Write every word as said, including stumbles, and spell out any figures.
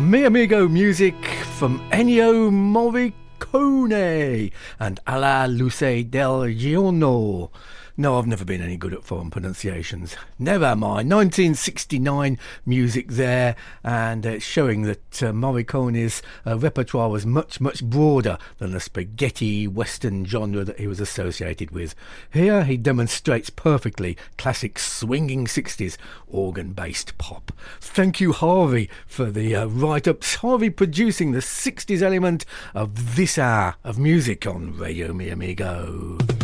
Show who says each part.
Speaker 1: Mi Amigo music from Ennio Morricone and Alla Luce del Giorno. No, I've never been any good at foreign pronunciations. Never mind. nineteen sixty-nine music there, and it's showing that uh, Morricone's uh, repertoire was much, much broader than the spaghetti western genre that he was associated with. Here he demonstrates perfectly classic swinging sixties organ-based pop. Thank you, Harvey, for the uh, write-ups. Harvey producing the sixties element of this hour of music on Radio Mi Amigo.